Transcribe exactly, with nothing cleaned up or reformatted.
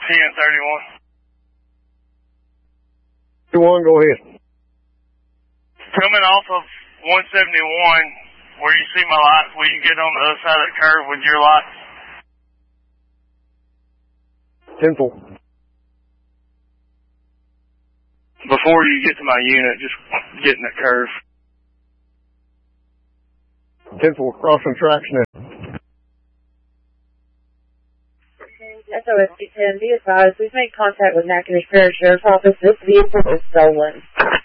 ten thirty-one. thirty-one, go ahead. Coming off of one seventy-one, where you see my lights, will you get on the other side of the curve with your lights? ten four. Before you get to my unit, just get in that curve. ten four, crossing tracks now. S O S two ten, be advised, we've made contact with McInerney Parish Sheriff's Office. This vehicle is stolen.